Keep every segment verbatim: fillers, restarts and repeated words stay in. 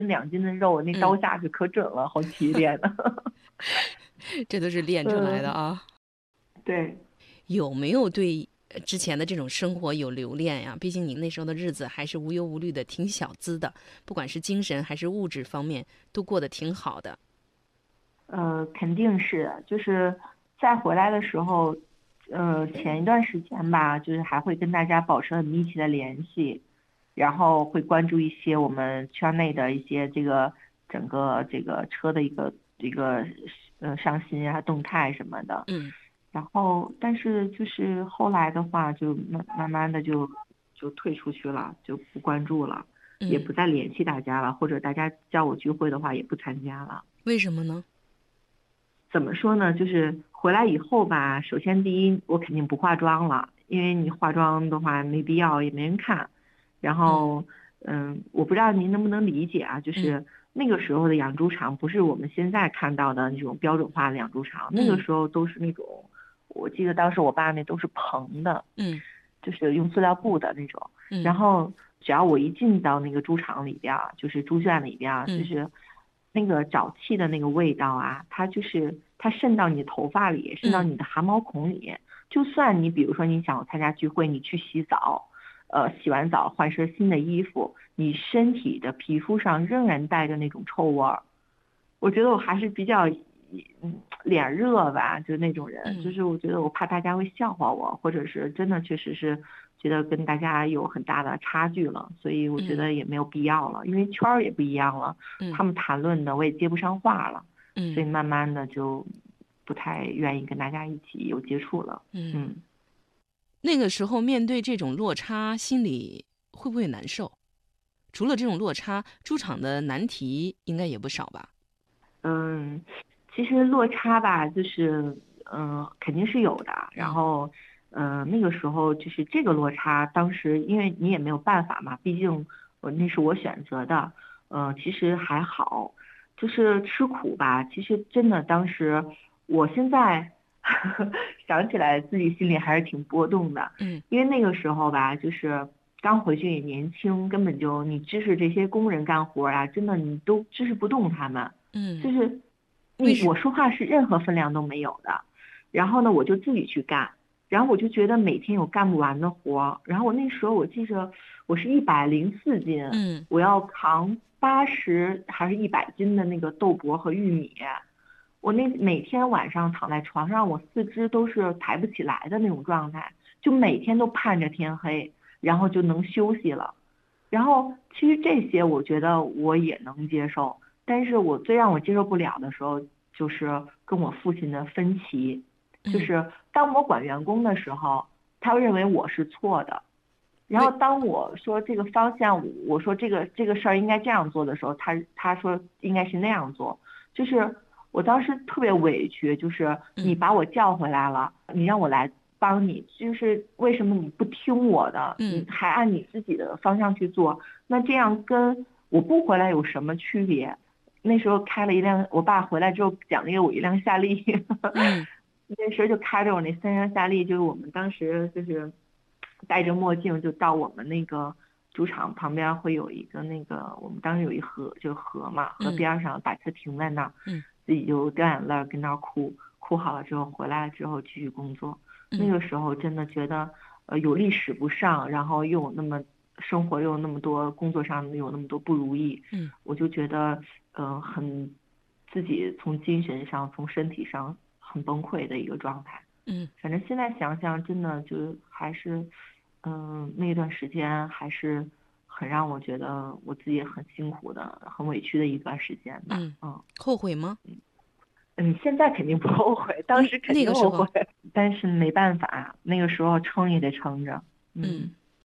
两斤的肉，那刀下去可准了，嗯、好提炼的。 这都是练出来的啊。 嗯、对， 有没有对之前的这种生活有留恋呀？毕竟你那时候的日子还是无忧无虑的，挺小资的，不管是精神还是物质方面都过得挺好的。 呃，肯定是，就是再回来的时候，呃，前一段时间吧，就是还会跟大家保持很密切的联系，然后会关注一些我们圈内的一些这个整个这个车的一个一个呃上新啊动态什么的。 嗯。 然后，但是就是后来的话，就慢慢慢的就就退出去了，就不关注了， 嗯、 也不再联系大家了，或者大家叫我聚会的话，也不参加了。 为什么呢？ 怎么说呢？就是回来以后吧，首先第一，我肯定不化妆了，因为你化妆的话没必要，也没人看。然后，嗯，嗯我不知道您能不能理解啊？就是那个时候的养猪场，不是我们现在看到的那种标准化的养猪场，那个时候都是那种，我记得当时我爸那都是棚的， 嗯， 就是用塑料布的那种。 嗯， 然后只要我一进到那个猪场里边，就是猪圈里边， 嗯、 就是那个沼气的那个味道啊，它就是它渗到你的头发里，渗到你的汗毛孔里。就算你比如说你想参加聚会，你去洗澡，呃，洗完澡换身新的衣服，你身体的皮肤上仍然带着那种臭味儿。我觉得我还是比较嗯脸热吧，就那种人，就是我觉得我怕大家会笑话我，或者是真的确实是觉得跟大家有很大的差距了，所以我觉得也没有必要了，因为圈儿也不一样了，他们谈论的我也接不上话了，所以慢慢的就不太愿意跟大家一起有接触了。嗯，嗯那个时候面对这种落差，心里会不会难受？除了这种落差，猪场的难题应该也不少吧？ 嗯，其实落差吧，就是嗯、呃，肯定是有的。然后，嗯、呃，那个时候就是这个落差，当时因为你也没有办法嘛，毕竟我那是我选择的。嗯、呃，其实还好，就是吃苦吧。其实真的当时，我现在想起来自己心里还是挺波动的。 嗯， 因为那个时候吧，就是刚回去也年轻，根本就你支持这些工人干活啊，真的你都支持不动他们。 嗯， 就是你我说话是任何分量都没有的，然后呢，我就自己去干，然后我就觉得每天有干不完的活，然后我那时候我记着我是一百零四斤， 嗯， 我要扛八十还是一百斤的那个豆粕和玉米，我那每天晚上躺在床上，我四肢都是抬不起来的那种状态，就每天都盼着天黑，然后就能休息了。然后其实这些我觉得我也能接受，但是我最让我接受不了的时候，就是跟我父亲的分歧，就是当我管员工的时候，他认为我是错的，然后当我说这个方向，我说这个这个事儿应该这样做的时候，他他说应该是那样做，就是我当时特别委屈，就是你把我叫回来了，你让我来帮你，就是为什么你不听我的，你还按你自己的方向去做？那这样跟我不回来有什么区别？那时候开了一辆，我爸回来之后奖励我一辆夏利， 嗯， 那时候就开着我那三厢夏利，就是我们当时就是戴着墨镜，就到我们那个主场旁边会有一个那个，我们当时有一河，就河嘛，河边上把车停在那儿， 嗯， 自己就掉眼泪跟那儿哭，哭好了之后回来了之后继续工作。那个时候真的觉得，呃，有力使不上，然后又有那么生活又有那么多工作上有那么多不如意， 嗯， 我就觉得，呃，很自己从精神上、从身体上很崩溃的一个状态。 嗯， 反正现在想想，真的就还是，嗯、呃，那段时间还是很让我觉得我自己很辛苦的、很委屈的一段时间吧。 嗯， 嗯， 后悔吗？ 嗯，现在肯定不后悔，当时肯定后悔，但是没办法，那个时候撑也得撑着。嗯，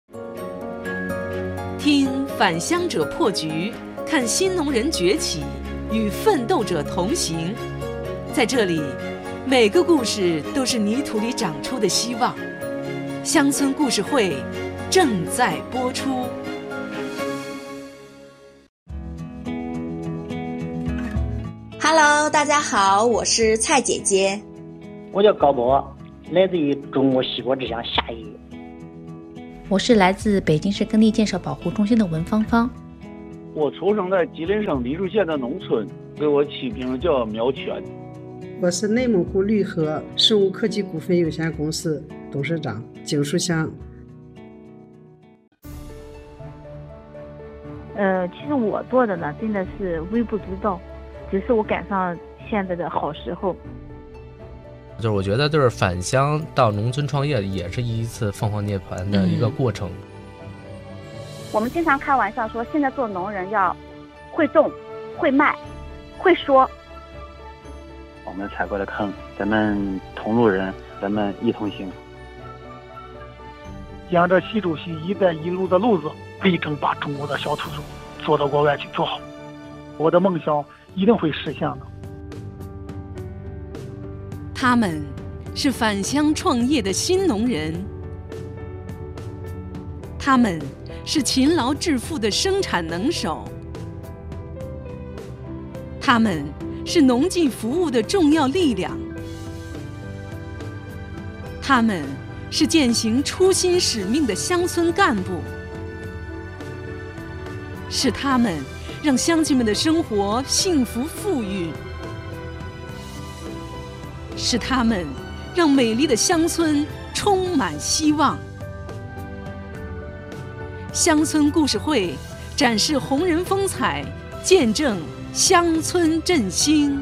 嗯听返乡者破局，看新农人崛起，与奋斗者同行。在这里，每个故事都是泥土里长出的希望。乡村故事会正在播出。 Hello， 大家好，我是蔡姐姐。 我叫高博，来自于中国西国之乡夏邑。 我是来自北京市耕地建设保护中心的文芳芳。 我出生在吉林省黎柱县的农村，给我起名叫苗全。 我是内蒙古绿河生物科技股份有限公司董事长景书香。 呃，其实我做的呢，真的是微不足道，只是我赶上现在的好时候。 就是我觉得，就是返乡到农村创业，也是一次凤凰涅槃的一个过程。嗯、 我们经常开玩笑说，现在做农人要会种、会卖、会说。 我们踩过的坑，咱们同路人，咱们一同行。 沿着习主席“一带一路”的路子，力争把中国的小土豆做到国外去做好。我的梦想一定会实现的。 他们是返乡创业的新农人，他们是勤劳致富的生产能手，他们是农技服务的重要力量，他们是践行初心使命的乡村干部，是他们让乡亲们的生活幸福富裕，是他们让美丽的乡村充满希望。乡村故事会展示红人风采，见证乡村振兴。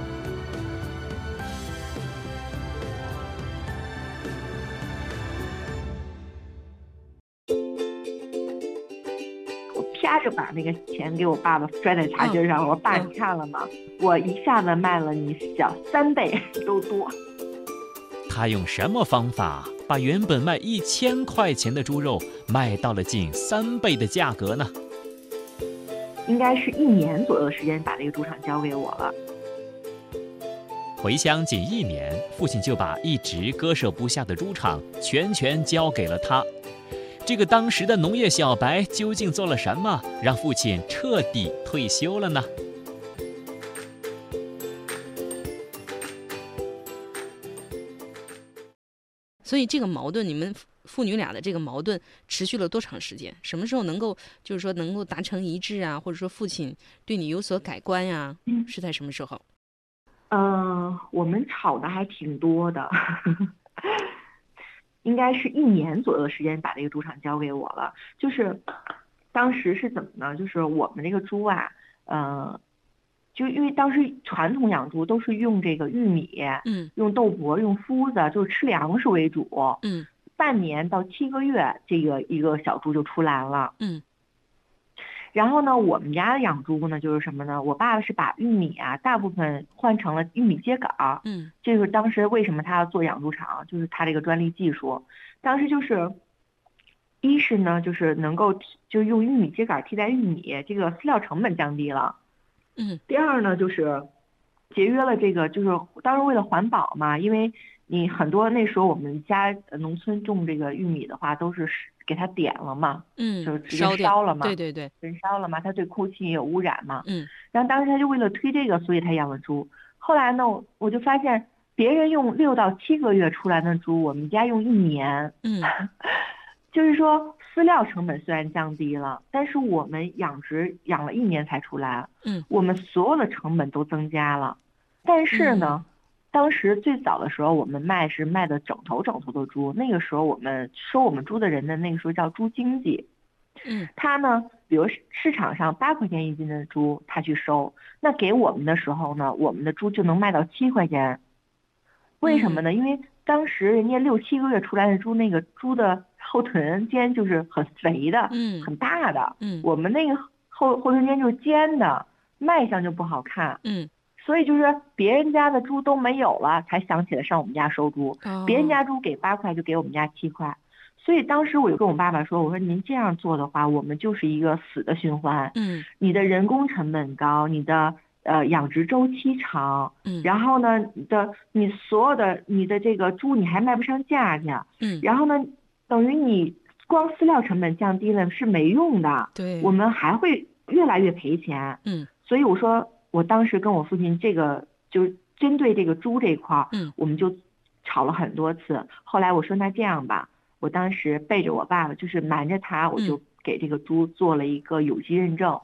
我啪着把那个钱给我爸爸摔在茶几上，嗯、我说爸，你看了吗？嗯、我一下子卖了你小三倍都多。 他用什么方法把原本卖一千块钱的猪肉卖到了近三倍的价格呢？ 应该是一年左右的时间把这个猪场交给我了。 回乡仅一年，父亲就把一直割舍不下的猪场全权交给了他。这个当时的农业小白究竟做了什么，让父亲彻底退休了呢？ 所以这个矛盾，你们父女俩的这个矛盾持续了多长时间？什么时候能够就是说能够达成一致啊？或者说父亲对你有所改观呀、啊？嗯，是在什么时候？ 嗯、呃，我们吵的还挺多的，应该是一年左右的时间把这个猪场交给我了。就是当时是怎么呢？就是我们这个猪啊，呃。就因为当时传统养猪都是用这个玉米，嗯，用豆粕、用麸子，就是吃粮食为主，嗯，半年到七个月，这个一个小猪就出栏了，嗯。然后呢，我们家养猪呢，就是什么呢？我爸爸是把玉米啊，大部分换成了玉米秸秆，嗯，这就是当时为什么他要做养猪场，就是他这个专利技术。当时就是，一是呢，就是能够就用玉米秸秆替代玉米，这个饲料成本降低了。嗯，第二呢，就是节约了这个，就是当时为了环保嘛，因为你很多那时候我们家农村种这个玉米的话，都是给它点了嘛，嗯，就是直接烧了嘛， 对对对， 焚烧了嘛，它对空气也有污染嘛，嗯，然后当时他就为了推这个，所以他养了猪。后来呢，我就发现别人用六到七个月出来的猪，我们家用一年，嗯，就是说。饲料成本虽然降低了，但是我们养殖养了一年才出来，嗯，我们所有的成本都增加了。但是呢，嗯、当时最早的时候，我们卖是卖的整头整头的猪，那个时候我们收我们猪的人的那个时候叫猪经济，嗯，他呢，比如市场上八块钱一斤的猪，他去收，那给我们的时候呢，我们的猪就能卖到七块钱。为什么呢？嗯、因为当时人家六七个月出来的猪，那个猪的后臀尖就是很肥的，嗯，很大的，嗯，我们那个后后臀尖就是尖的，卖相就不好看，嗯，所以就是别人家的猪都没有了，才想起来上我们家收猪，哦、别人家猪给八块就给我们家七块，所以当时我就跟我爸爸说，我说您这样做的话，我们就是一个死的循环，嗯，你的人工成本高，你的。呃，养殖周期长，嗯，然后呢，你的你所有的你的这个猪你还卖不上价去，嗯，然后呢，等于你光饲料成本降低了是没用的，对，我们还会越来越赔钱，嗯，所以我说我当时跟我父亲这个就针对这个猪这一块，嗯，我们就吵了很多次。后来我说那这样吧，我当时背着我爸爸，就是瞒着他，我就给这个猪做了一个有机认证，嗯，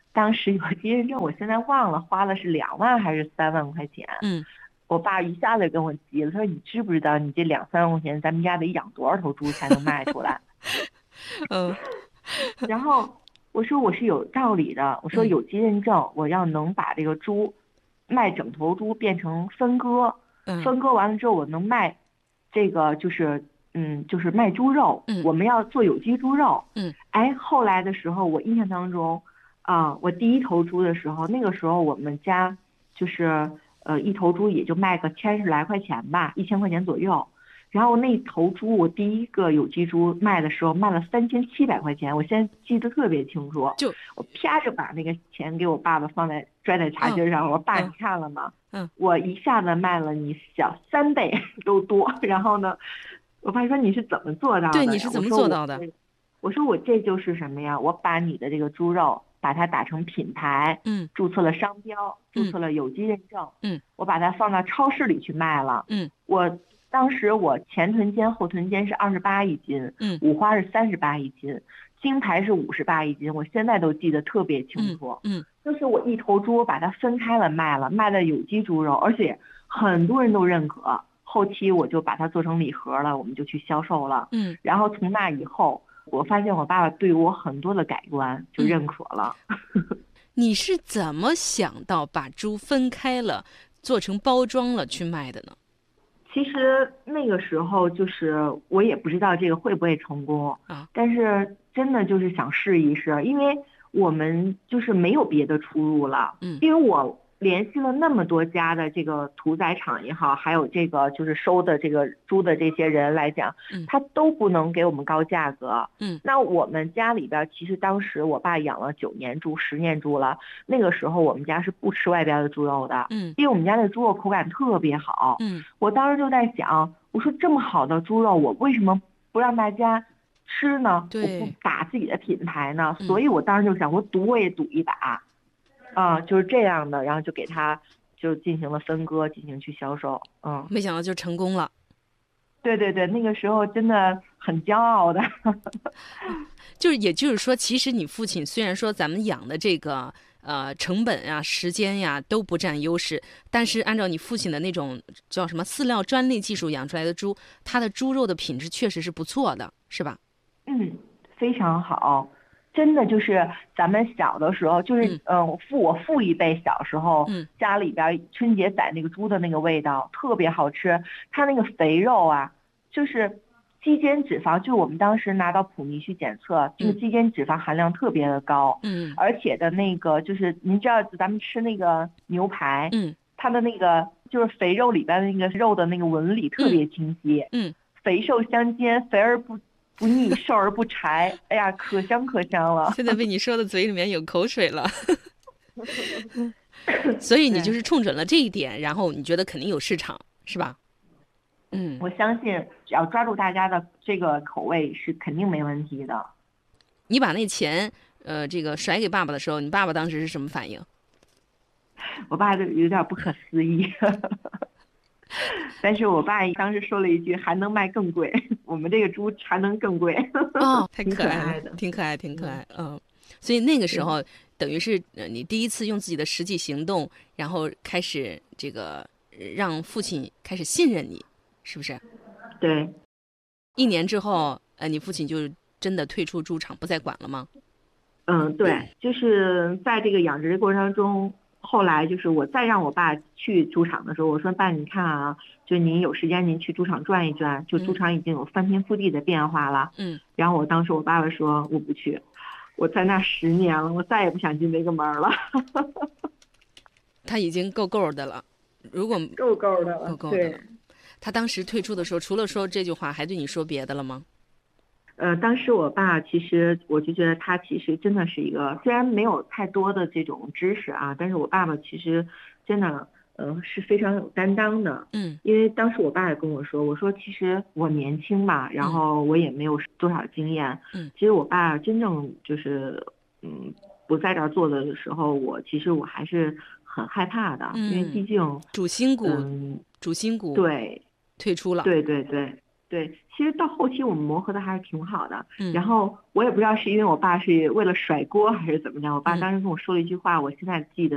当时有机认证，我现在忘了花了是两万还是三万块钱。 嗯， 我爸一下子跟我急了，他说你知不知道你这两三万块钱咱们家得养多少头猪才能卖出来？ 嗯， 然后我说我是有道理的，我说有机认证，我要能把这个猪卖整头猪变成分割， 嗯、 分割完了之后我能卖这个就是嗯就是卖猪肉， 嗯， 我们要做有机猪肉， 嗯， 哎，后来的时候我印象当中啊、呃，我第一头猪的时候，那个时候我们家就是呃一头猪也就卖个千十来块钱吧，一千块钱左右。然后那头猪，我第一个有机猪卖的时候卖了三千七百块钱，我现在记得特别清楚。 就我啪就把那个钱给我爸爸放在拽在茶几上，嗯、我说爸，你看了吗？ 嗯， 我一下子卖了你小三倍都多。然后呢，我爸说你是怎么做到的？ 对，你是怎么做到的？ 我说我这就是什么呀？我把你的这个猪肉把它打成品牌， 嗯， 注册了商标，注册了有机认证， 嗯， 我把它放到超市里去卖了， 嗯， 我。当时我前臀尖后臀尖是二十八一斤， 嗯， 五花是三十八一斤，金牌是五十八一斤，我现在都记得特别清楚。 嗯，嗯就是我一头猪把它分开了卖了，卖的有机猪肉，而且很多人都认可。后期我就把它做成礼盒了，我们就去销售了。 嗯， 然后从那以后，我发现我爸爸对我很多的改观，就认可了。 嗯、你是怎么想到把猪分开了，做成包装了去卖的呢？ 其实那个时候就是我也不知道这个会不会成功啊， 但是真的就是想试一试，因为我们就是没有别的出路了。 嗯， 因为我联系了那么多家的这个屠宰场也好，还有这个就是收的这个猪的这些人来讲， 嗯， 他都不能给我们高价格。 嗯， 那我们家里边其实当时我爸养了九年猪、十年猪了，那个时候我们家是不吃外边的猪肉的。 嗯， 因为我们家的猪肉口感特别好。 嗯， 我当时就在想，我说这么好的猪肉，我为什么不让大家吃呢？ 对， 我不打自己的品牌呢？ 嗯、 所以我当时就想，我赌我也赌一把。啊、呃，就是这样的，然后就给他就进行了分割，进行去销售，嗯， 没想到就成功了。 对对对，那个时候真的很骄傲的。 就是也就是说，其实你父亲虽然说咱们养的这个呃成本呀、时间呀都不占优势，但是按照你父亲的那种叫什么饲料专利技术养出来的猪，它的猪肉的品质确实是不错的，是吧？ 嗯，非常好。真的就是咱们小的时候，就是嗯、呃，父我父一辈小时候， 嗯， 家里边春节宰那个猪的那个味道特别好吃，它那个肥肉啊，就是肌间脂肪，就我们当时拿到普尼去检测，这个肌间脂肪含量特别的高， 嗯， 而且的那个就是您知道咱们吃那个牛排， 嗯， 它的那个就是肥肉里边的那个肉的那个纹理特别清晰， 嗯， 肥瘦相间，肥而不。不腻，瘦而不柴，哎呀，可香可香了！ 现在被你说的嘴里面有口水了。所以你就是冲准了这一点，然后你觉得肯定有市场，是吧？嗯， 我相信只要抓住大家的这个口味，是肯定没问题的。 你把那钱，呃，这个甩给爸爸的时候，你爸爸当时是什么反应？ 我爸就有点不可思议。但是我爸当时说了一句：“还能卖更贵，我们这个猪还能更贵。” 哦，太可爱了， 挺可爱，挺可爱，嗯。所以那个时候，等于是你第一次用自己的实际行动，然后开始这个让父亲开始信任你，是不是？ 对。 一年之后，呃，你父亲就真的退出猪场，不再管了吗？ 嗯，对，就是在这个养殖过程中。后来就是我再让我爸去猪场的时候，我说爸，你看啊，就您有时间您去猪场转一转，就猪场已经有翻天覆地的变化了。 嗯。 然后我当时我爸爸说我不去，我在那十年了，我再也不想进那个门了。 他已经够够的了，如果够够的了， 够够的了。他当时退出的时候，除了说这句话，还对你说别的了吗？ 呃，当时我爸其实我就觉得他其实真的是一个，虽然没有太多的这种知识啊，但是我爸爸其实真的呃是非常有担当的。 嗯， 因为当时我爸也跟我说，我说其实我年轻嘛，然后我也没有多少经验。 嗯， 其实我爸真正就是嗯不在这儿做的时候，我其实我还是很害怕的， 嗯、 因为毕竟主心骨， 嗯， 主心骨对退出了。 对对对。 对，其实到后期我们磨合的还是挺好的。 嗯， 然后我也不知道是因为我爸是为了甩锅还是怎么着，我爸当时跟我说了一句话，我现在记得